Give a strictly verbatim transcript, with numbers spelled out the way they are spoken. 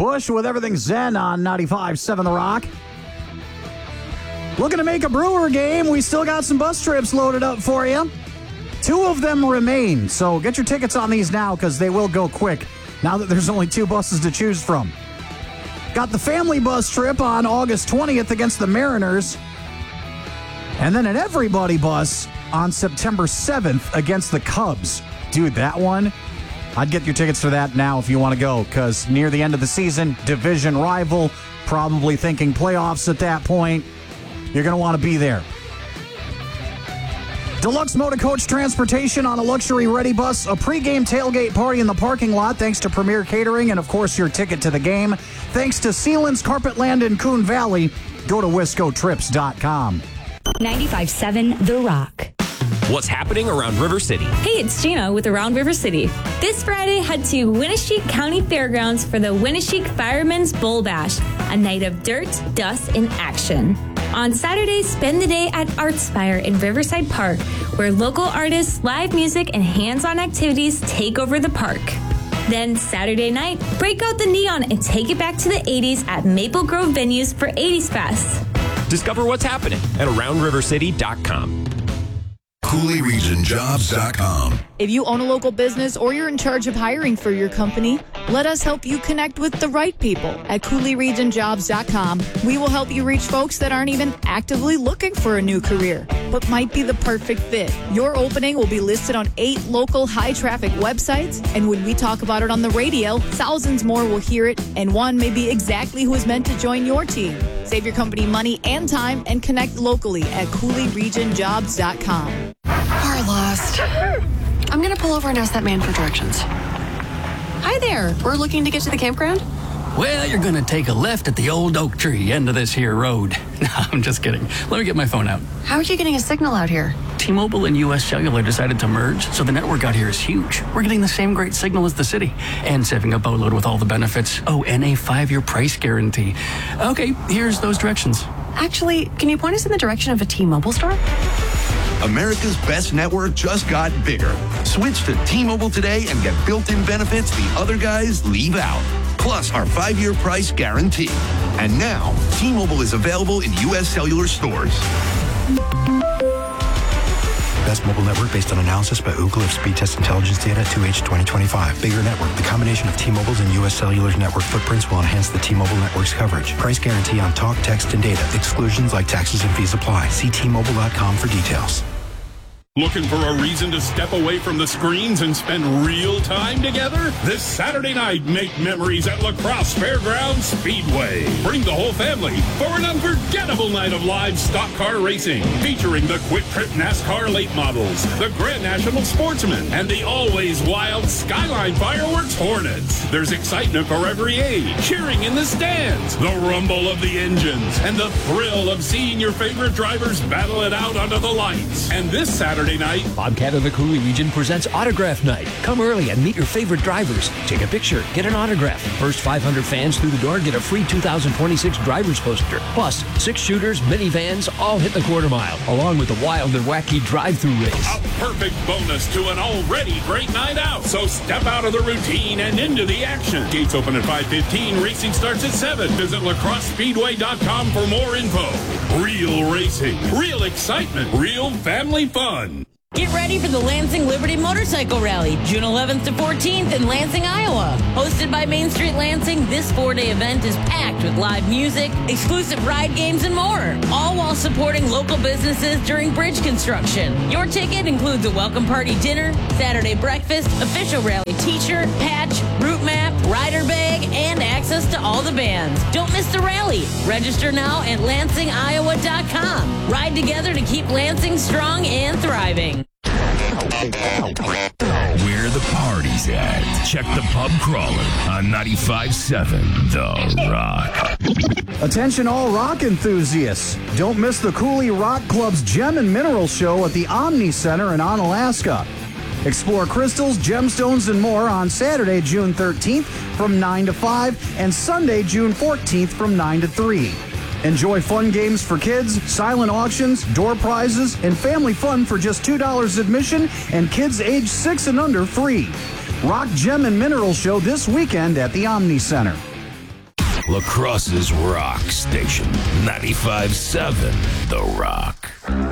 Bush with Everything Zen on ninety-five point seven The Rock. Looking to make a Brewer game. We still got some bus trips loaded up for you. Two of them remain, so get your tickets on these now because they will go quick now that there's only two buses to choose from. Got the family bus trip on August twentieth against the Mariners. And then an everybody bus on September seventh against the Cubs. Dude, that one, I'd get your tickets for that now if you want to go, because near the end of the season, division rival, probably thinking playoffs at that point. You're going to want to be there. Deluxe Motor Coach Transportation on a luxury ready bus, a pregame tailgate party in the parking lot thanks to Premier Catering and, of course, your ticket to the game. Thanks to Sealands Carpetland in Coon Valley. Go to wisco trips dot com. ninety-five point seven The Rock. What's happening around River City? Hey, it's Gina with Around River City. This Friday, head to Winneshiek County Fairgrounds for the Winneshiek Firemen's Bull Bash, a night of dirt, dust, and action. On Saturday, spend the day at Artspire in Riverside Park, where local artists, live music, and hands-on activities take over the park. Then Saturday night, break out the neon and take it back to the eighties at Maple Grove Venues for eighties Fest. Discover what's happening at around river city dot com. Cooley Region Jobs dot com. If you own a local business or you're in charge of hiring for your company, let us help you connect with the right people at Cooley Region Jobs dot com. We will help you reach folks that aren't even actively looking for a new career, but might be the perfect fit. Your opening will be listed on eight local high-traffic websites, and when we talk about it on the radio, thousands more will hear it, and one may be exactly who is meant to join your team. Save your company money and time and connect locally at Cooley Region Jobs dot com. We're lost. I'm going to pull over and ask that man for directions. Hi there. We're looking to get to the campground? Well, you're going to take a left at the old oak tree end of this here road. No, I'm just kidding. Let me get my phone out. How are you getting a signal out here? T-Mobile and U S Cellular decided to merge, so the network out here is huge. We're getting the same great signal as the city and saving a boatload with all the benefits. Oh, and a five-year price guarantee. Okay, here's those directions. Actually, can you point us in the direction of a T-Mobile store? America's best network just got bigger. Switch to T-Mobile today and get built-in benefits the other guys leave out. Plus our five-year price guarantee. And now, T-Mobile is available in U S Cellular stores. Best mobile network based on analysis by Ookla of speed test intelligence data two H twenty twenty-five. Bigger network. The combination of T-Mobile's and U S Cellular's network footprints will enhance the T-Mobile network's coverage. Price guarantee on talk, text, and data. Exclusions like taxes and fees apply. See T Mobile dot com for details. Looking for a reason to step away from the screens and spend real time together? This Saturday night, make memories at La Crosse Fairgrounds Speedway. Bring the whole family for an unforgettable night of live stock car racing, featuring the Quick Trip NASCAR late models, the Grand National Sportsman, and the always wild Skyline Fireworks Hornets. There's excitement for every age, cheering in the stands, the rumble of the engines, and the thrill of seeing your favorite drivers battle it out under the lights. And this Saturday night, Bobcat of the Cooley Region presents Autograph Night. Come early and meet your favorite drivers. Take a picture, get an autograph. First five hundred fans through the door get a free two thousand twenty-six driver's poster. Plus, six shooters, minivans, all hit the quarter mile, along with the wild and wacky drive-through race. A perfect bonus to an already great night out. So step out of the routine and into the action. Gates open at five fifteen. Racing starts at seven. Visit La Crosse Speedway dot com for more info. Real racing, real excitement, real family fun. Get ready for the Lansing Liberty Motorcycle Rally, June eleventh to fourteenth in Lansing, Iowa. Hosted by Main Street Lansing, this four-day event is packed with live music, exclusive ride games, and more, all while supporting local businesses during bridge construction. Your ticket includes a welcome party dinner, Saturday breakfast, official rally t-shirt, patch, route map, rider bag, and access to all the bands. Don't miss the rally. Register now at lansing iowa dot com. Ride together to keep Lansing strong and thriving. Where the party's at. Check the pub crawler on ninety-five point seven The Rock. Attention all rock enthusiasts. Don't miss the Cooley Rock Club's Gem and Mineral Show at the Omni Center in Onalaska. Explore crystals, gemstones, and more on Saturday, June thirteenth from nine to five and Sunday, June fourteenth from nine to three. Enjoy fun games for kids, silent auctions, door prizes, and family fun for just two dollars admission and kids age six and under free. Rock, Gem, and Mineral Show this weekend at the Omni Center. La Crosse's rock station, ninety-five point seven The Rock.